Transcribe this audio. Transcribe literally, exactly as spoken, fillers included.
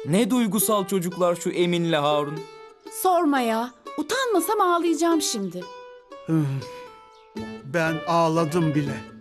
Ne duygusal çocuklar şu Emin'le Harun. Sorma ya. Utanmasam ağlayacağım şimdi. Ben ağladım bile.